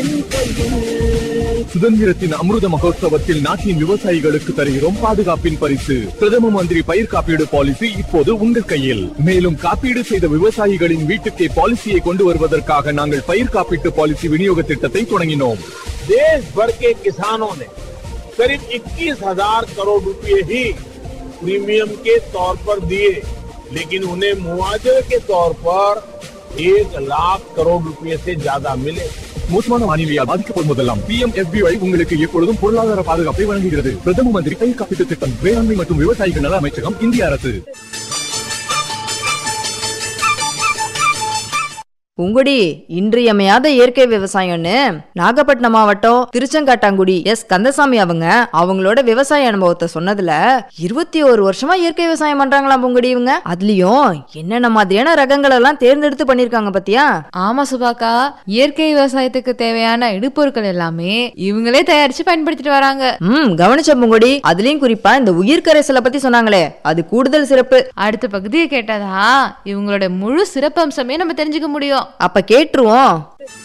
சுதந்திரத்தின் அமிர்த மகோத்சவத்தில் நாட்டின் விவசாயிகளுக்கு தருகிறோம் பாதுகாப்பின் பரிசு. பிரதம மந்திரி பயிர் காப்பீடு பாலிசி இப்போது உங்கள் கையில். மேலும் காப்பீடு செய்த விவசாயிகளின் வீட்டுக்கே பாலிசியை கொண்டு வருவதற்காக நாங்கள் பயிர் காப்பீட்டு பாலிசி விநியோக திட்டத்தை தொடங்கினோம். देश भर के किसानों ने करीब 21,000 करोड़ रुपए ही प्रीमियम के तौर पर दिए, लेकिन उन्हें मुआवजे के तौर पर 1 लाख करोड़ रुपए से ज्यादा मिले. மோசமான வானிலையால் பாதிக்கப்படும் போதெல்லாம் PMFBY உங்களுக்கு எப்பொழுதும் பொருளாதார பாதுகாப்பை வழங்குகிறது. பிரதம மந்திரி பயிர் காப்பீட்டு திட்டம், வேளாண்மை மற்றும் விவசாயிகள் நல அமைச்சகம், இந்திய அரசு. உங்குடி இன்றியமையாத இயற்கை விவசாயம்னு நாகப்பட்டினம் மாவட்டம் திருச்செங்காட்டாங்குடி கந்தசாமி அவங்களோட விவசாய அனுபவத்தை சொன்னதுல 21 வருஷமா இயற்கை விவசாயம் பண்றாங்களா உங்குடி இவங்க. அதுலயும் என்னென்ன மாதிரியான ரகங்கள் எல்லாம் தேர்ந்தெடுத்து பண்ணிருக்காங்க பத்தியா? ஆமா சுபாக்கா, இயற்கை விவசாயத்துக்கு தேவையான இடுபொருட்கள் எல்லாமே இவங்களே தயாரிச்சு பயன்படுத்திட்டு வராங்க. கவனிச்ச பூங்குடி. அதுலயும் குறிப்பா இந்த உயிர் கரைசலை பத்தி சொன்னாங்களே, அது கூடுதல் சிறப்பு. அடுத்த பகுதியை கேட்டதா இவங்களோட முழு சிறப்பம்சமே நம்ம தெரிஞ்சுக்க முடியும். அப்ப கேட்டுருவோம்.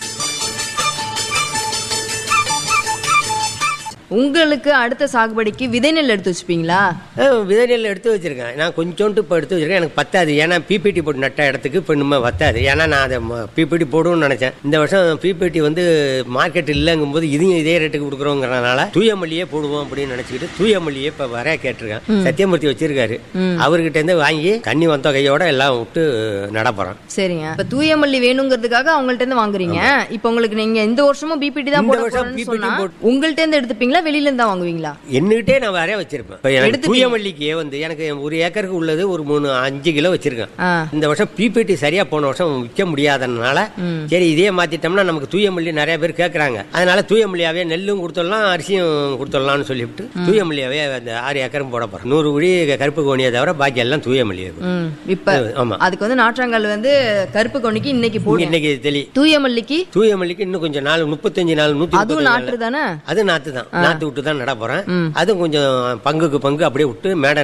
உங்களுக்கு அடுத்த சாகுபடிக்கு விதை நெல் எடுத்து வச்சுப்பீங்களா? விதை நெல் எடுத்து வச்சிருக்கேன். நான் கொஞ்சோண்டு இப்போ எடுத்து வச்சிருக்கேன். எனக்கு பத்தாது. ஏன்னா பிபிடி போட்டு நட்ட இடத்துக்கு இப்போ இன்னும் பத்தாது. ஏன்னா நான் அதை பிபிடி போடுன்னு நினைச்சேன். இந்த வருஷம் பிபிடி வந்து மார்க்கெட் இல்லைங்கும் போது இதையும் இதே ரேட்டுக்கு கொடுக்குறோங்கிறனால தூயமல்லியே போடுவோம் அப்படின்னு நினைச்சுக்கிட்டு தூயமல்லியே இப்போ வர கேட்டிருக்கேன். சத்தியமூர்த்தி வச்சிருக்காரு. அவர்கிட்ட இருந்து வாங்கி தண்ணி வந்த கையோட எல்லாம் விட்டு நடப்புறோம். சரிங்க. இப்ப தூயமல்லி வேணுங்கிறதுக்காக அவங்கள்ட்ட இருந்து வாங்குறீங்க. இப்ப உங்களுக்கு நீங்க இந்த வருஷமும் பிபிடி தான் போடுறீங்க. உங்கள்ட்ட இருந்து எடுத்துப்பீங்களா, வெளியில இருந்தா வாங்குவீங்களா? என்கிட்டே நான் வரைய வச்சிருப்பேன். தூயமல்லிக்கு வந்து எனக்கு 1 ஏக்கருக்கு உள்ளது ஒரு 5 கிலோ வச்சிருக்கேன். இந்த வருஷம் பிபிடி சரியா போன வருஷம் விற்க முடியாதனால சரி இதே மாத்திட்டோம்னா நமக்கு தூயமல்லி நிறைய பேர் கேட்கறாங்க. அதனால தூயமல்லியாவே நெல்லும் கொடுத்துடலாம், அரிசியும் கொடுத்துடலாம்னு சொல்லிவிட்டு தூயமல்லியாவே அந்த 6 ஏக்கரும் போட போறேன். 100 குழி கருப்பு கோணியை தவிர பாக்கி எல்லாம் தூயமல்லி. இப்ப அதுக்கு வந்து நாற்றாங்கால் வந்து கருப்பு கோணிக்கு இன்னைக்கு போடு. இன்னைக்கு தெளி. தூயமல்லிக்கு இன்னும் கொஞ்சம் நாள் 35 நாள் 130 அது நாற்று தானே. அது நாத்து தான். நாத்து விட்டு தான் நட போறேன். அது கொஞ்சம் பங்குக்கு பங்கு அப்படியே விட்டு மேடை